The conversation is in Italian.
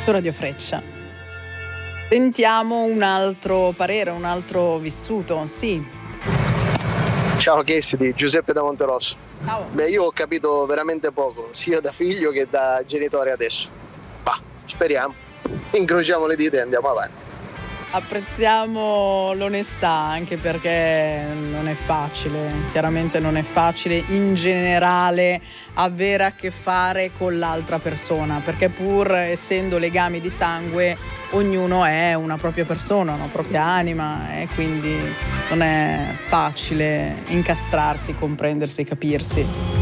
su Radio Freccia. Sentiamo un altro parere, un altro vissuto, sì. Ciao Cassidy, Giuseppe da Monterosso. Ciao. Beh, io ho capito veramente poco, sia da figlio che da genitore adesso. Ma speriamo, incrociamo le dita e andiamo avanti. Apprezziamo l'onestà, anche perché non è facile, chiaramente non è facile in generale avere a che fare con l'altra persona, perché pur essendo legami di sangue ognuno è una propria persona, una propria anima, e quindi non è facile incastrarsi, comprendersi, capirsi.